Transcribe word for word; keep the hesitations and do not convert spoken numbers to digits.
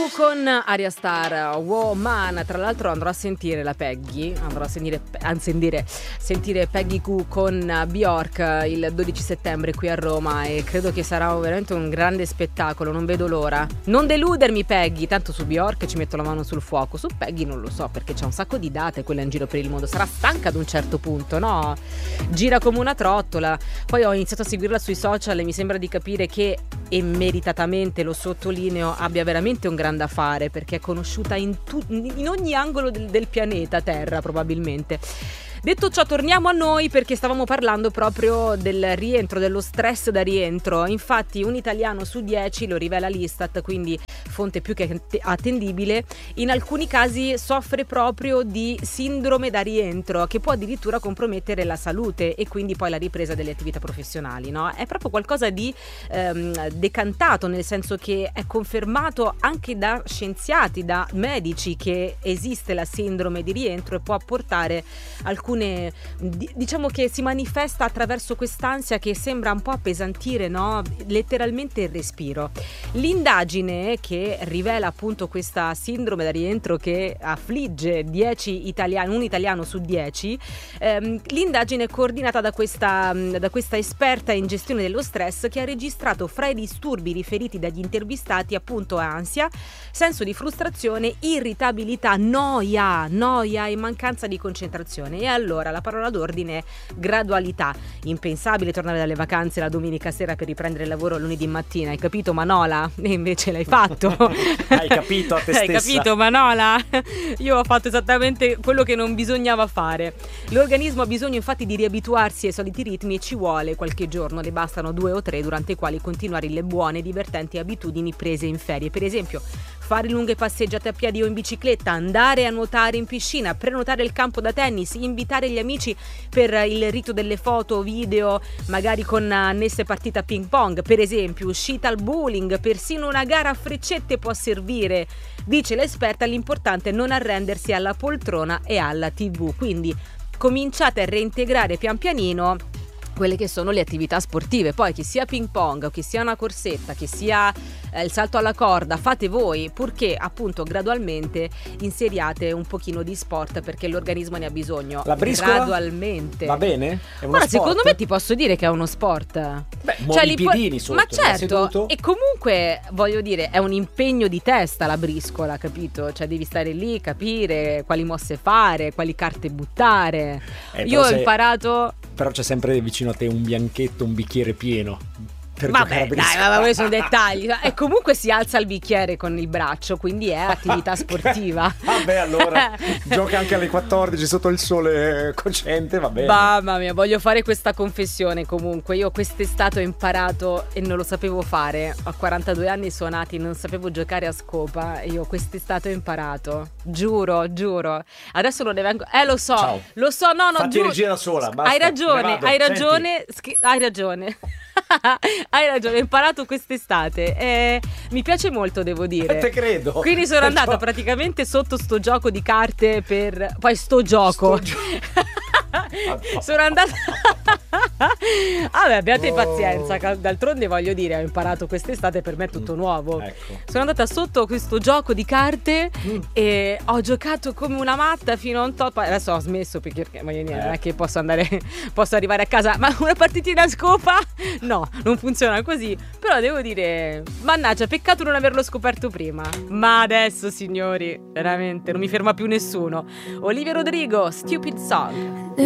con Arya Star, Woman. Tra l'altro andrò a sentire la Peggy, andrò a sentire, a sentire, sentire Peggy Gou con Bjork il dodici settembre qui a Roma, e credo che sarà veramente un grande spettacolo, non vedo l'ora. Non deludermi Peggy, tanto su Bjork ci metto la mano sul fuoco, su Peggy non lo so perché c'è un sacco di date quella in giro per il mondo, sarà stanca ad un certo punto, no? Gira come una trottola. Poi ho iniziato a seguirla sui social e mi sembra di capire che, e meritatamente lo sottolineo, abbia veramente un grande affare, perché è conosciuta in, tu- in ogni angolo del, del pianeta Terra probabilmente. Detto ciò, torniamo a noi, perché stavamo parlando proprio del rientro, dello stress da rientro. Infatti un italiano su dieci, lo rivela l'Istat, quindi fonte più che attendibile, in alcuni casi soffre proprio di sindrome da rientro, che può addirittura compromettere la salute e quindi poi la ripresa delle attività professionali, no? È proprio qualcosa di ehm, decantato, nel senso che è confermato anche da scienziati, da medici, che esiste la sindrome di rientro e può portare alcune, diciamo che si manifesta attraverso quest'ansia che sembra un po' appesantire, no? Letteralmente il respiro. L'indagine che rivela appunto questa sindrome da rientro che affligge dieci italiani, un italiano su dieci, ehm, l'indagine è coordinata da questa, da questa esperta in gestione dello stress, che ha registrato fra i disturbi riferiti dagli intervistati appunto ansia, senso di frustrazione, irritabilità, noia, noia e mancanza di concentrazione. E allora la parola d'ordine è gradualità. Impensabile tornare dalle vacanze la domenica sera per riprendere il lavoro lunedì mattina, hai capito Manola? E invece l'hai fatto. Hai capito a te stessa? Hai capito Manola? Io ho fatto esattamente quello che non bisognava fare. L'organismo ha bisogno infatti di riabituarsi ai soliti ritmi e ci vuole qualche giorno, ne bastano due o tre durante i quali continuare le buone, divertenti abitudini prese in ferie. Per esempio fare lunghe passeggiate a piedi o in bicicletta, andare a nuotare in piscina, prenotare il campo da tennis, invitare gli amici per il rito delle foto, video, magari con annesse partite a ping pong, per esempio uscita al bowling, persino una gara a freccette può servire. Dice l'esperta, l'importante è non arrendersi alla poltrona e alla tivù, quindi cominciate a reintegrare pian pianino quelle che sono le attività sportive. Poi che sia ping pong o che sia una corsetta, che sia eh, il salto alla corda, fate voi, purché appunto gradualmente inseriate un pochino di sport, perché l'organismo ne ha bisogno. La briscola? Gradualmente. Va bene? È uno Guarda, sport? secondo me ti posso dire che è uno sport. Beh, muovi i piedini sotto. Ma certo, seduto. e comunque voglio dire, è un impegno di testa la briscola, capito? Cioè devi stare lì, capire quali mosse fare, quali carte buttare. Eh, Io ho se... imparato... Però c'è sempre vicino a te un bianchetto, un bicchiere pieno. Per Vabbè, dai, ma questi sono dettagli. E comunque si alza il bicchiere con il braccio, quindi è attività sportiva. Vabbè, allora gioca anche alle quattordici sotto il sole cocente, va bene. Mamma mia, voglio fare questa confessione comunque. Io quest'estate ho imparato e non lo sapevo fare. Ho quarantadue anni suonati, non sapevo giocare a scopa. Io quest'estate ho imparato. Giuro, giuro. Adesso lo deve ancora... Eh, lo so. Ciao. Lo so, no, no, Fatti regia da sola, basta. Hai ragione, hai ragione. Senti. Hai ragione. Hai ragione, ho imparato quest'estate e mi piace molto, devo dire. Te credo. Quindi sono Perciò... andata praticamente sotto sto gioco di carte per... Poi sto gioco. Sto gio... sono andata... Vabbè, abbiate oh. pazienza, d'altronde voglio dire, ho imparato quest'estate, per me è tutto nuovo. Ecco. Sono andata sotto questo gioco di carte mm. e ho giocato come una matta fino a un tot. Adesso ho smesso perché, voglio dire, eh. non è che posso andare, posso arrivare a casa, ma una partitina a scopa? No, non funziona così. Però devo dire, mannaggia, peccato non averlo scoperto prima. Ma adesso, signori, veramente non mi ferma più nessuno. Olivia Rodrigo, Stupid Song.